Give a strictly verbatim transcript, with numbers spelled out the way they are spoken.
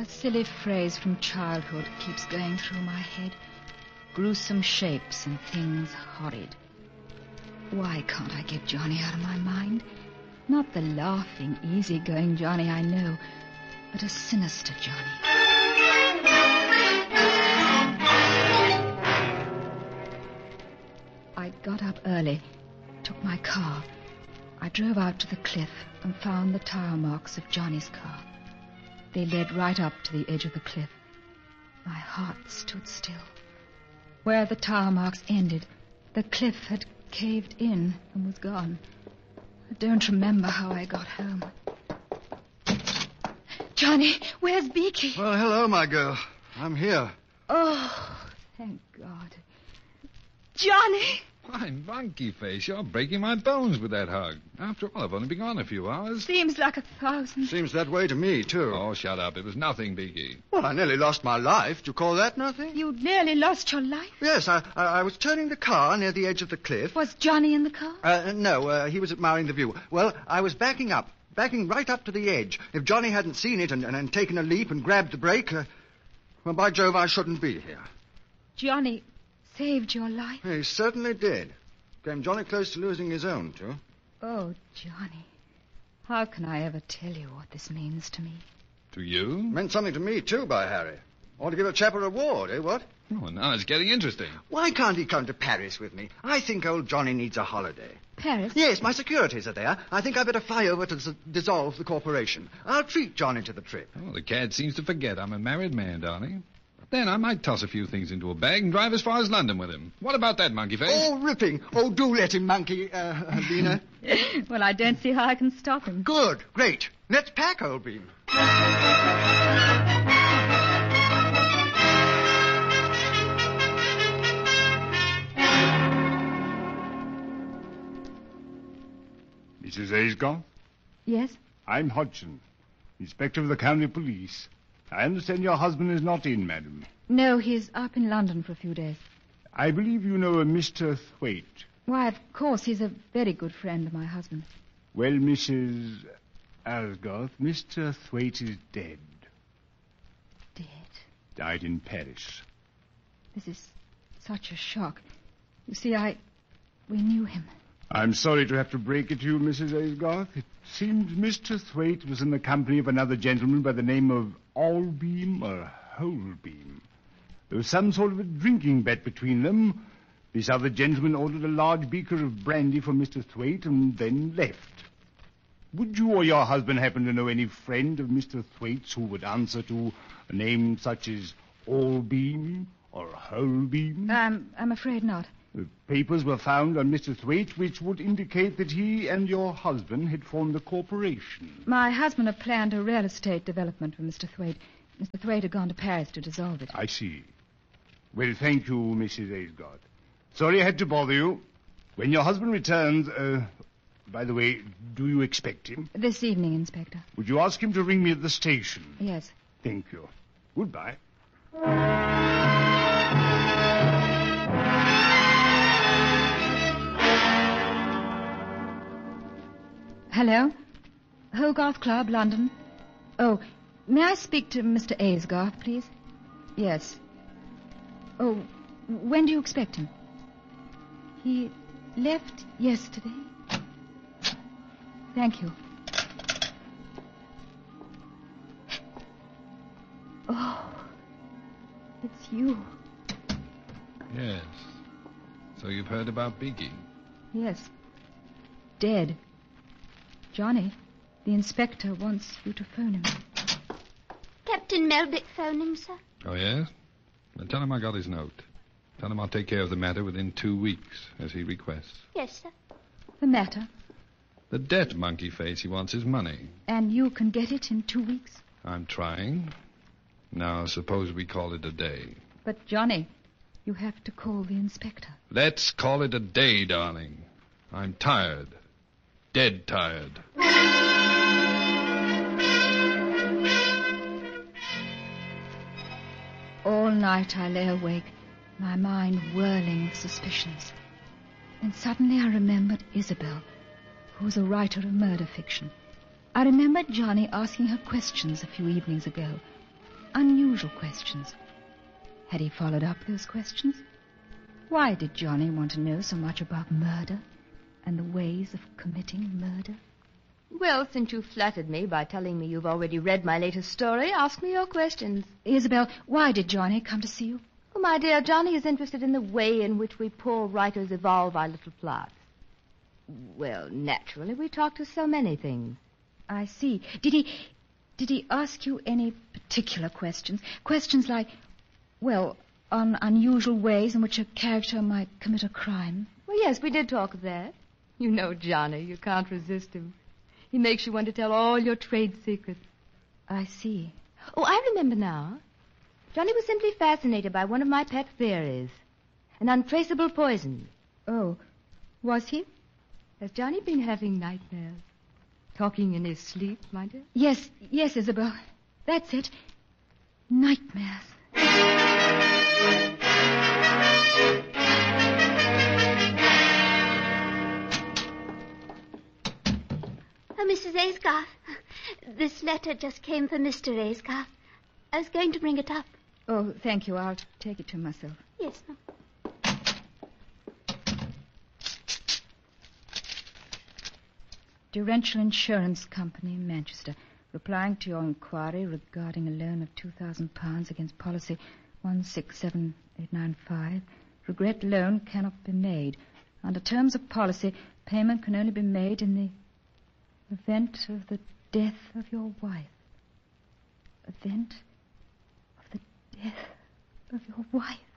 A silly phrase from childhood keeps going through my head. Gruesome shapes and things horrid. Why can't I get Johnny out of my mind? Not the laughing, easy-going Johnny I know, but a sinister Johnny. I got up early, took my car. I drove out to the cliff and found the tire marks of Johnny's car. They led right up to the edge of the cliff. My heart stood still. Where the tire marks ended, the cliff had caved in and was gone. I don't remember how I got home. Johnny, where's Beaky? Well, hello, my girl. I'm here. Oh, thank God. Johnny! Why, Monkey Face, you're breaking my bones with that hug. After all, I've only been gone a few hours. Seems like a thousand. Seems that way to me, too. Oh, shut up. It was nothing, Beaky. Well, I nearly lost my life. Do you call that nothing? You nearly lost your life? Yes, I, I, I was turning the car near the edge of the cliff. Was Johnny in the car? Uh, no, uh, he was admiring the view. Well, I was backing up, backing right up to the edge. If Johnny hadn't seen it and, and, and taken a leap and grabbed the brake, uh, well, by Jove, I shouldn't be here. Johnny saved your life? He certainly did. Came Johnny close to losing his own, too. Oh, Johnny. How can I ever tell you what this means to me? To you? Meant something to me, too, by Harry. Ought to give a chap a reward, eh, what? Oh, now it's getting interesting. Why can't he come to Paris with me? I think old Johnny needs a holiday. Paris? Yes, my securities are there. I think I'd better fly over to s- dissolve the corporation. I'll treat Johnny to the trip. Oh, the cad seems to forget I'm a married man, darling. Then I might toss a few things into a bag and drive as far as London with him. What about that, Monkey Face? Oh, ripping. Oh, do let him, Monkey, uh, Lena. Well, I don't see how I can stop him. Good. Great. Let's pack, old bean. Missus Aysgarth? Yes? I'm Hodgson, Inspector of the County Police. I understand your husband is not in, madam. No, he's up in London for a few days. I believe you know a Mister Thwaite. Why, of course, he's a very good friend of my husband. Well, Missus Aysgarth, Mister Thwaite is dead. Dead? Died in Paris. This is such a shock. You see, I... we knew him. I'm sorry to have to break it to you, Missus Aysgarth. It seems Mister Thwaite was in the company of another gentleman by the name of Allbeam or Holbeam. There was some sort of a drinking bet between them. This other gentleman ordered a large beaker of brandy for Mister Thwaite and then left. Would you or your husband happen to know any friend of Mister Thwaite's who would answer to a name such as Allbeam or Holbeam? Um, I'm afraid not. The papers were found on Mister Thwaite which would indicate that he and your husband had formed a corporation. My husband had planned a real estate development for Mister Thwaite. Mister Thwaite had gone to Paris to dissolve it. I see. Well, thank you, Missus Aysgarth. Sorry I had to bother you. When your husband returns, uh, by the way, do you expect him? This evening, Inspector. Would you ask him to ring me at the station? Yes. Thank you. Goodbye. Hello? Hogarth Club, London. Oh, may I speak to Mister Aysgarth, please? Yes. Oh, when do you expect him? He left yesterday. Thank you. Oh, it's you. Yes. So you've heard about Beaky? Yes. Dead. Johnny, the inspector wants you to phone him. Captain Melbick phoning, sir. Oh, yes? Then tell him I got his note. Tell him I'll take care of the matter within two weeks, as he requests. Yes, sir. The matter? The debt, Monkey Face. He wants his money. And you can get it in two weeks? I'm trying. Now, suppose we call it a day. But, Johnny, you have to call the inspector. Let's call it a day, darling. I'm tired. Dead tired. All night I lay awake, my mind whirling with suspicions. Then suddenly I remembered Isabel, who was a writer of murder fiction. I remembered Johnny asking her questions a few evenings ago. unusual questions. Had he followed up those questions? Why did Johnny want to know so much about murder and the ways of committing murder? Well, since you flattered me by telling me you've already read my latest story, ask me your questions. Isabel, why did Johnny come to see you? Oh, my dear, Johnny is interested in the way in which we poor writers evolve our little plots. Well, naturally, we talk to so many things. I see. Did he... Did he ask you any particular questions? Questions like, well, on unusual ways in which a character might commit a crime? Well, yes, we did talk of that. You know Johnny. You can't resist him. He makes you want to tell all your trade secrets. I see. Oh, I remember now. Johnny was simply fascinated by one of my pet theories. An untraceable poison. Oh, was he? Has Johnny been having nightmares? Talking in his sleep, my dear? Yes, yes, Isabel. That's it. Nightmares. Oh, Missus Aysgarth, this letter just came for Mister Aysgarth. I was going to bring it up. Oh, thank you. I'll take it to myself. Yes, ma'am. Durential Insurance Company, Manchester, replying to your inquiry regarding a loan of two thousand pounds against policy one six seven eight nine five. Regret loan cannot be made. Under terms of policy, payment can only be made in the event of the death of your wife. Event of the death of your wife.